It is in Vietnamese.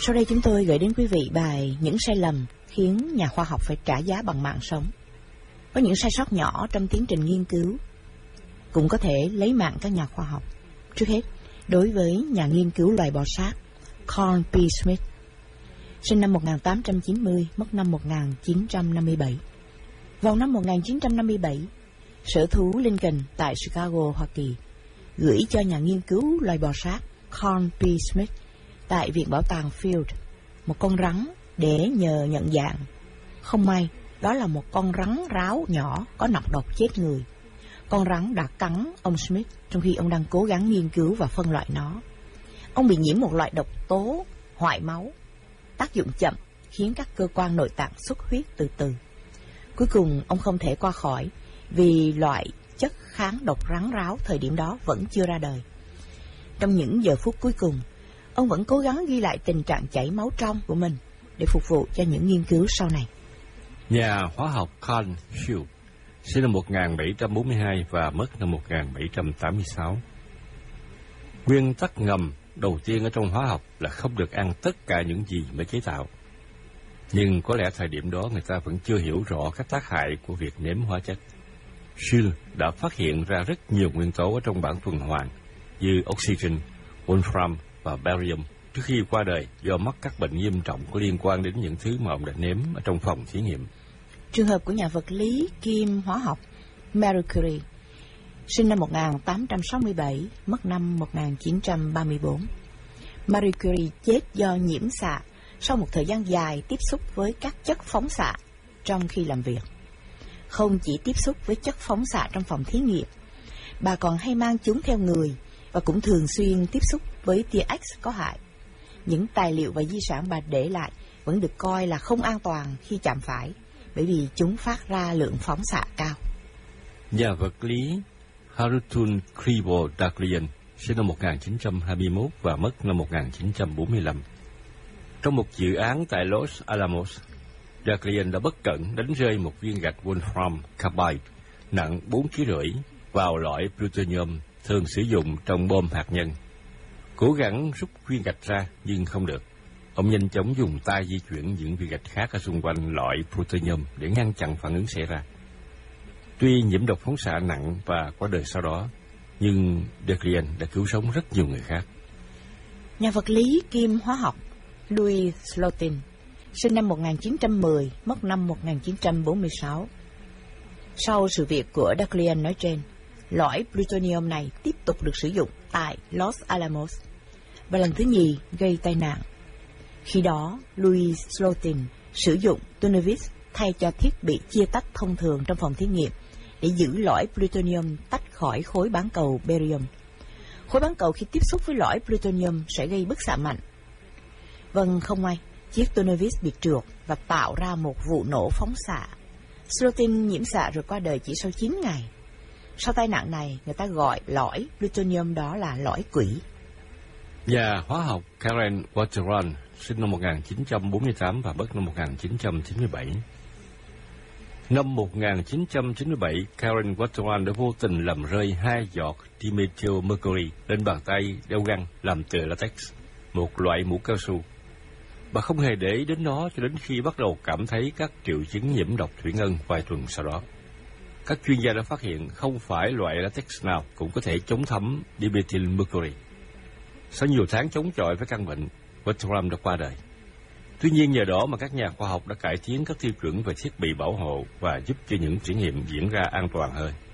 Sau đây chúng tôi gửi đến quý vị bài Những sai lầm khiến nhà khoa học phải trả giá bằng mạng sống. Có những sai sót nhỏ trong tiến trình nghiên cứu cũng có thể lấy mạng các nhà khoa học. Trước hết, đối với nhà nghiên cứu loài bò sát Carl P. Smith, sinh năm 1890, mất năm 1957. Vào năm 1957, Sở thú Lincoln tại Chicago, Hoa Kỳ, gửi cho nhà nghiên cứu loài bò sát Carl P. Smith tại Viện Bảo tàng Field một con rắn để nhờ nhận dạng. Không may, đó là một con rắn ráo nhỏ có nọc độc chết người. Con rắn đã cắn ông Smith trong khi ông đang cố gắng nghiên cứu và phân loại nó. Ông bị nhiễm một loại độc tố hoại máu, tác dụng chậm khiến các cơ quan nội tạng xuất huyết từ từ. Cuối cùng ông không thể qua khỏi vì loại chất kháng độc rắn ráo thời điểm đó vẫn chưa ra đời. Trong những giờ phút cuối cùng, ông vẫn cố gắng ghi lại tình trạng chảy máu trong của mình để phục vụ cho những nghiên cứu sau này. Nhà hóa học Carl Schultz, sinh năm 1742 và mất năm 1786. Nguyên tắc ngầm đầu tiên ở trong hóa học là không được ăn tất cả những gì mới chế tạo. Nhưng có lẽ thời điểm đó người ta vẫn chưa hiểu rõ các tác hại của việc nếm hóa chất. Schultz đã phát hiện ra rất nhiều nguyên tố ở trong bảng tuần hoàn như oxygen, wolfram và barium trước khi qua đời do mắc các bệnh nghiêm trọng có liên quan đến những thứ mà ông đã nếm ở trong phòng thí nghiệm. Trường hợp của nhà vật lý kim hóa học Marie Curie, sinh năm 1867, mất năm 1934. Marie Curie chết do nhiễm xạ sau một thời gian dài tiếp xúc với các chất phóng xạ trong khi làm việc. Không chỉ tiếp xúc với chất phóng xạ trong phòng thí nghiệm, bà còn hay mang chúng theo người và cũng thường xuyên tiếp xúc với tia X có hại. Những tài liệu và di sản bà để lại vẫn được coi là không an toàn khi chạm phải, bởi vì chúng phát ra lượng phóng xạ cao. Nhà vật lý Harutun Kribel Daghlian, sinh năm 1921 và mất năm 1945. Trong một dự án tại Los Alamos, Daghlian đã bất cẩn đánh rơi một viên gạch wolfram carbide nặng 4,5 kg vào lõi plutonium thường sử dụng trong bom hạt nhân. Cố gắng rút viên gạch ra nhưng không được. Ông nhanh chóng dùng tay di chuyển những viên gạch khác ở xung quanh lõi plutonium để ngăn chặn phản ứng xảy ra. Tuy nhiễm độc phóng xạ nặng và qua đời sau đó, nhưng Daghlian đã cứu sống rất nhiều người khác. Nhà vật lý kim hóa học Louis Slotin, sinh năm 1910, mất năm 1946. Sau sự việc của Daghlian nói trên, lõi plutonium này tiếp tục được sử dụng tại Los Alamos và lần thứ nhì gây tai nạn. Khi đó, Louis Slotin sử dụng tunnelvis thay cho thiết bị chia tách thông thường trong phòng thí nghiệm để giữ lõi plutonium tách khỏi khối bán cầu barium. Khối bán cầu khi tiếp xúc với lõi plutonium sẽ gây bức xạ mạnh. Vâng, không may, chiếc tunnelvis bị trượt và tạo ra một vụ nổ phóng xạ. Slotin nhiễm xạ rồi qua đời chỉ sau 9 ngày. Sau tai nạn này, người ta gọi lõi plutonium đó là lõi quỷ. Nhà hóa học Karen Waterman, sinh năm 1948 và mất năm 1997. Năm 1997, Karen Waterman đã vô tình làm rơi 2 giọt dimethyl mercury lên bàn tay đeo găng làm từ latex, một loại mũ cao su. Bà không hề để ý đến nó cho đến khi bắt đầu cảm thấy các triệu chứng nhiễm độc thủy ngân vài tuần sau đó. Các chuyên gia đã phát hiện không phải loại latex nào cũng có thể chống thấm dimethyl mercury. Sau nhiều tháng chống chọi với căn bệnh, Waterman đã qua đời. Tuy nhiên nhờ đó mà các nhà khoa học đã cải tiến các tiêu chuẩn về thiết bị bảo hộ và giúp cho những thử nghiệm diễn ra an toàn hơn.